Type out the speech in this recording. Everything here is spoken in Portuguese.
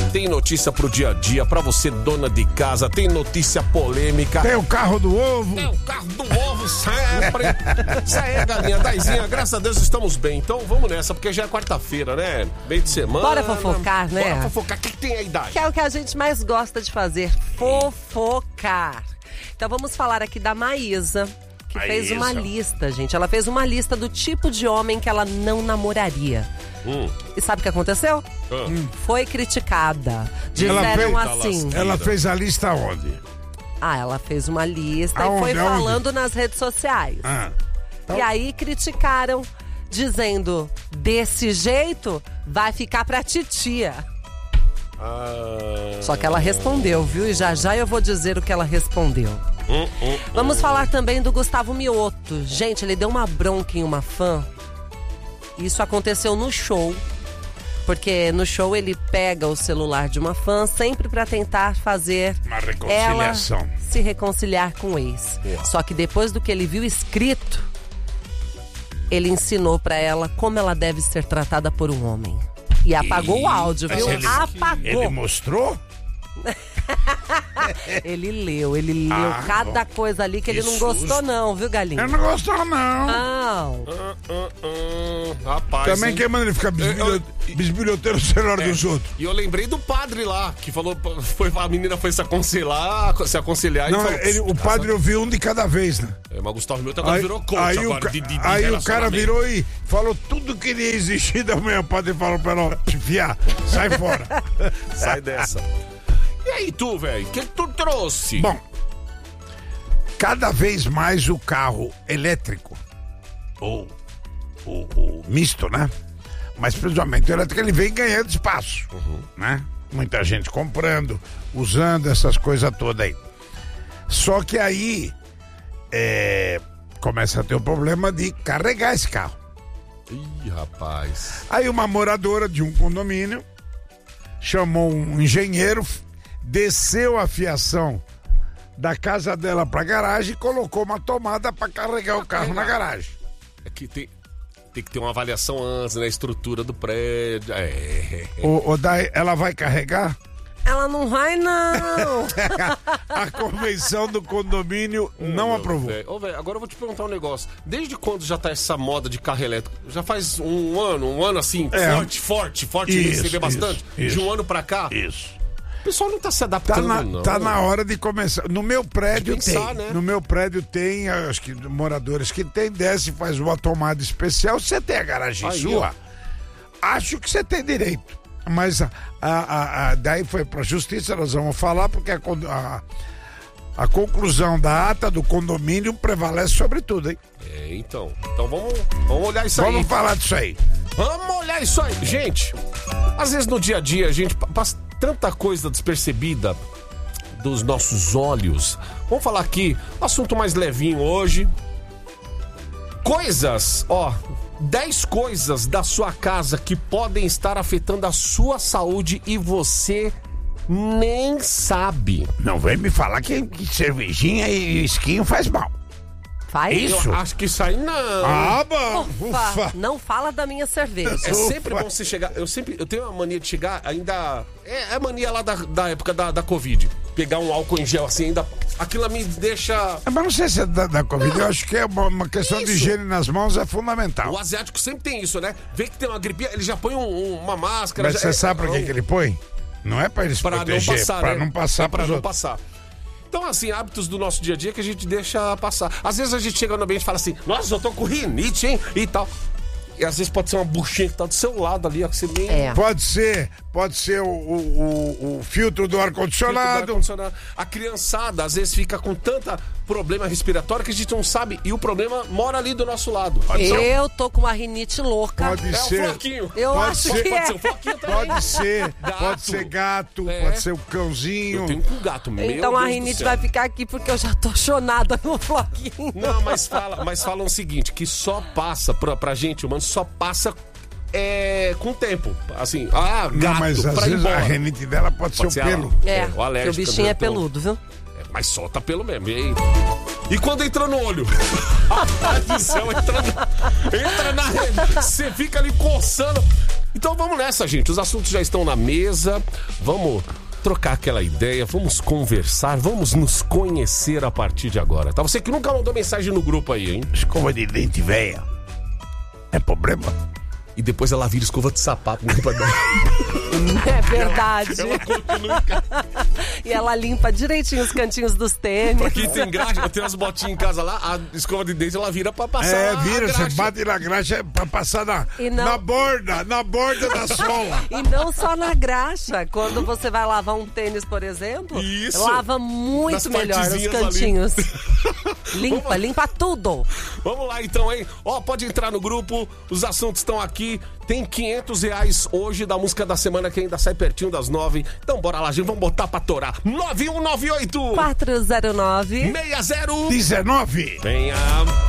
tem notícia pro dia a dia, pra você dona de casa, tem notícia polêmica. Tem o carro do ovo. Tem o carro do ovo sempre. Isso aí, galinha, Daizinha, graças a Deus estamos bem. Então vamos nessa, porque já é quarta-feira, né? Meio de semana. Bora fofocar, né? Bora fofocar. O que tem aí, Dai? Que é o que a gente mais gosta de fazer, fofocar. Então vamos falar aqui da Maísa, que fez uma lista, gente. Ela fez uma lista do tipo de homem que ela não namoraria. E sabe o que aconteceu? Foi criticada. Disseram assim... Ela fez a lista onde? Ela fez uma lista Aonde? e foi falando nas redes sociais. Então... E aí criticaram, dizendo, desse jeito, vai ficar pra titia. Só que ela respondeu, viu? E já eu vou dizer o que ela respondeu. Vamos falar também do Gustavo Mioto. Gente, ele deu uma bronca em uma fã. Isso aconteceu no show. Porque no show ele pega o celular de uma fã sempre pra tentar fazer uma reconciliação. Ela se reconciliar com o ex. Só que depois do que ele viu escrito, ele ensinou pra ela como ela deve ser tratada por um homem. E apagou o áudio, viu? Apagou. Ele mostrou? Ele leu cada coisa ali que ele não gostou não, viu, Galinha? Ele não gostou não. Não. Rapaz, também quem manda ele ficar bisbilhoteiro o celular dos outros. E eu lembrei do padre lá, que falou, a menina foi se aconselhar não, e falou... O padre ouviu um de cada vez, né? Mas Gustavo Mioto agora virou coach. Aí o cara virou e falou tudo que iria existir da manhã. O padre falou pra ela, fiar, sai fora. Sai dessa. E aí tu, velho, o que tu trouxe? Bom, cada vez mais o carro elétrico, ou o misto, né? Mas principalmente o elétrico, ele vem ganhando espaço, né? Muita gente comprando, usando essas coisas todas aí. Só que aí começa a ter o problema de carregar esse carro. Ih, rapaz. Aí uma moradora de um condomínio chamou um engenheiro, desceu a fiação da casa dela pra garagem e colocou uma tomada pra carregar o carro na garagem. É que tem que ter uma avaliação antes, né? A estrutura do prédio. Daí, ela vai carregar? Ela não vai, não. A convenção do condomínio não aprovou. Véio, agora eu vou te perguntar um negócio. Desde quando já tá essa moda de carro elétrico? Já faz um ano assim, forte, receber bastante? Isso. De um ano pra cá? Isso. O pessoal não tá se adaptando, não. Tá na hora de começar. No meu prédio pensar, tem. Né? No meu prédio tem, acho que moradores que tem, desce, faz uma tomada especial. Você tem a garagem sua? Acho que você tem direito. Mas daí foi pra justiça, nós vamos falar, porque a conclusão da ata do condomínio prevalece sobre tudo, hein? Então vamos olhar isso aí. Vamos falar disso aí. Vamos olhar isso aí. Gente, às vezes no dia a dia a gente passa tanta coisa despercebida dos nossos olhos. Vamos falar aqui, assunto mais levinho hoje. 10 coisas da sua casa que podem estar afetando a sua saúde e você nem sabe. Não vem me falar que cervejinha e esquinho faz mal. Faz? Isso? Eu acho que isso aí não. Bom. Ufa. Não fala da minha cerveja. É sempre bom você chegar. Eu tenho uma mania de chegar ainda. É a mania lá da época da Covid. Pegar um álcool em gel assim, ainda. Aquilo me deixa. Mas não sei se é da Covid, eu acho que é uma questão de higiene nas mãos é fundamental. O asiático sempre tem isso, né? Vê que tem uma gripinha, ele já põe uma máscara. Mas você sabe pra que ele põe? Não é pra ele se proteger, não passar, pra né? não passar pra não passar. Então, assim, hábitos do nosso dia a dia que a gente deixa passar. Às vezes a gente chega no ambiente e fala assim, nossa, eu tô com rinite, hein? E tal. E às vezes pode ser uma buchinha que tá do seu lado ali, ó, que você nem... Pode ser o filtro do ar-condicionado. A criançada, às vezes, fica com tanta problema respiratório que a gente não sabe. E o problema mora ali do nosso lado. Eu tô com uma rinite louca. Pode ser. O floquinho. Eu acho que pode ser o floquinho também. Pode ser gato, pode ser o cãozinho. Eu tenho um gato, meu Então a rinite vai ficar aqui porque eu já tô chonada no floquinho. Não, mas falam o seguinte, que só passa, pra gente humano, só passa com o tempo. Assim, gato, não, mas às vezes embora. a rinite dela pode ser o pelo. O alérgico. O bichinho é peludo, viu? Mas solta pelo mesmo. E quando entra no olho? Rapaz do céu, entra na rede. Você fica ali coçando. Então vamos nessa, gente. Os assuntos já estão na mesa. Vamos trocar aquela ideia, vamos conversar, vamos nos conhecer a partir de agora, tá? Você que nunca mandou mensagem no grupo aí, hein? Escova de dente velha. É problema? E depois ela vira escova de sapato. É verdade. Ela continua. E ela limpa direitinho os cantinhos dos tênis. Pra quem tem graxa, tem umas botinhas em casa lá, a escova de dente ela vira pra passar. Vira, você bate na graxa pra passar na borda da sola. E não só na graxa. Quando você vai lavar um tênis, por exemplo, Isso. lava muito Nas melhor os partezinhas cantinhos. Limpa tudo. Vamos lá então, hein? Ó, pode entrar no grupo, os assuntos estão aqui. Tem R$500 hoje da música da semana que ainda sai pertinho das 9. Então bora lá, gente, vamos botar pra torar. 9198 409 60 19. Venha.